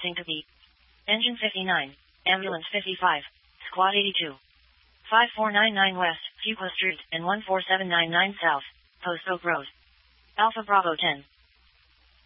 Syncope. Engine 59. Ambulance 55. Squad 82. 5499 West, Fuqua Street, and 14799 South, Post Oak Road. Alpha Bravo 10.